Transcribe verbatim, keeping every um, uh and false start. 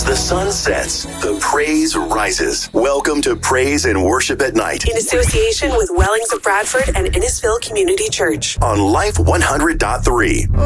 As the sun sets, the praise rises. Welcome to Praise and Worship at Night in association with Wellings of Bradford and Innisfil Community Church on Life one hundred point three.